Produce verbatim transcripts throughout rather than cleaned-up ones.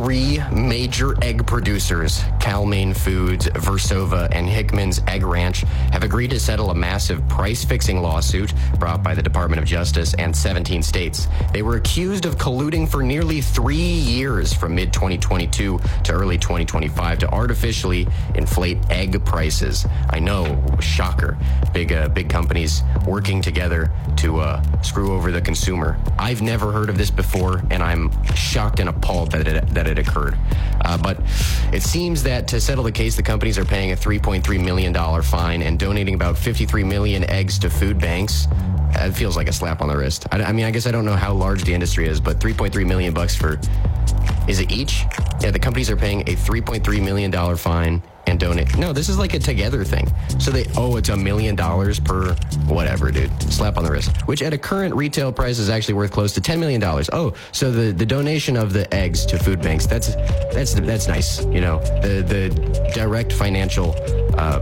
three major egg producers, Cal-Maine Foods, Versova, and Hickman's Egg Ranch, have agreed to settle a massive price-fixing lawsuit brought by the Department of Justice and seventeen states. They were accused of colluding for nearly three years from mid twenty twenty-two to early twenty twenty-five to artificially inflate egg prices. I know, shocker. Big, uh, big companies working together to uh, screw over the consumer. I've never heard of this before, and I'm shocked and appalled that it, that it occurred. Uh, but it seems that to settle the case, the companies are paying a three point three million dollars fine and donating about fifty-three million eggs to food banks. It feels like a slap on the wrist. I, I mean, I guess I don't know how large the industry is, but three point three million bucks for, is it each? Yeah, the companies are paying a three point three million dollars fine and donate. No, this is like a together thing. So they, oh, it's a million dollars per whatever, dude. Slap on the wrist. Which at a current retail price is actually worth close to ten million dollars. Oh, so the, the donation of the eggs to food banks, that's that's that's nice. You know, the, the direct financial uh,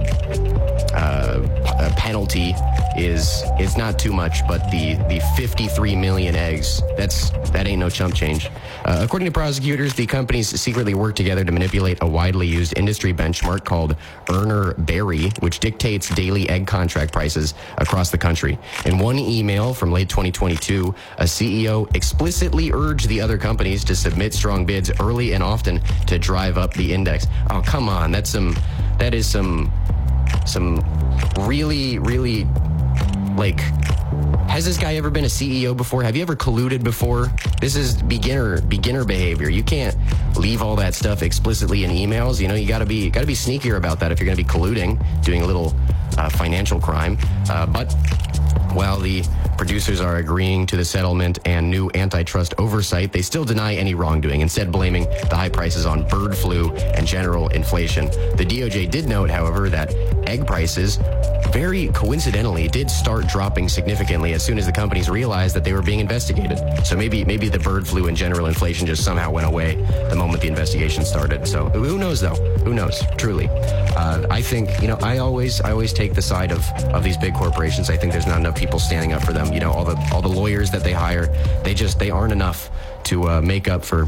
uh, penalty is is not too much, but the, the fifty-three million eggs, that's that ain't no chump change. Uh, according to prosecutors, the companies secretly worked together to manipulate a widely used industry benchmark called Urner Berry, which dictates daily egg contract prices across the country. In one email from late twenty twenty-two, a C E O explicitly urged the other companies to submit strong bids early and often to drive up the index. Oh, come on. That's some, that is some, some really, really, like, has this guy ever been a C E O before? Have you ever colluded before? This is beginner beginner behavior. You can't leave all that stuff explicitly in emails. You know, you gotta be gotta be sneakier about that if you're gonna be colluding, doing a little uh, financial crime. Uh, but while the producers are agreeing to the settlement and new antitrust oversight, they still deny any wrongdoing, instead blaming the high prices on bird flu and general inflation. The D O J did note, however, that egg prices very coincidentally did start dropping significantly as soon as the companies realized that they were being investigated. So maybe maybe the bird flu and general inflation just somehow went away the moment the investigation started. So who knows, though? Who knows? Truly. Uh, I think, you know, I always I always take the side of, of these big corporations. I think there's not enough people standing up for them. You know, all the all the lawyers that they hire, they just they aren't enough to uh, make up for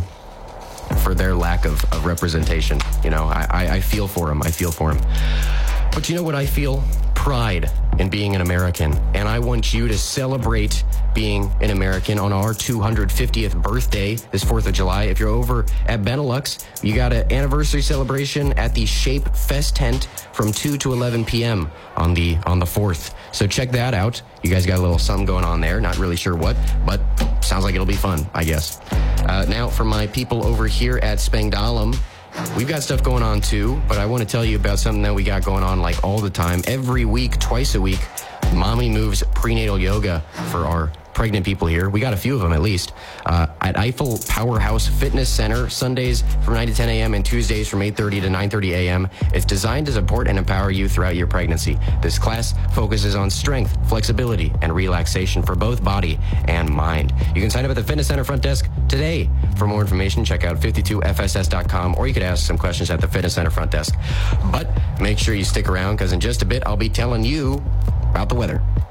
for their lack of, of representation. You know, I, I, I feel for them. I feel for them. But you know what I feel? Pride in being an American. And I want you to celebrate being an American on our two hundred fiftieth birthday this fourth of July. If you're over at Benelux, you got an anniversary celebration at the Shape Fest tent from two to eleven p.m. on the on the fourth. So check that out. You guys got a little something going on there. Not really sure what, but sounds like it'll be fun, I guess. Uh, now, for my people over here at Spangdahlem, we've got stuff going on too, but I want to tell you about something that we got going on like all the time. Every week, twice a week, Mommy Moves prenatal yoga for our pregnant people here. We got a few of them at least. Uh, at Eiffel Powerhouse Fitness Center, Sundays from nine to ten a.m. and Tuesdays from eight thirty to nine thirty a.m. It's designed to support and empower you throughout your pregnancy. This class focuses on strength, flexibility, and relaxation for both body and mind. You can sign up at the Fitness Center front desk today. For more information, check out fifty-two F S S dot com, or you could ask some questions at the Fitness Center front desk. But make sure you stick around, because in just a bit, I'll be telling you about the weather.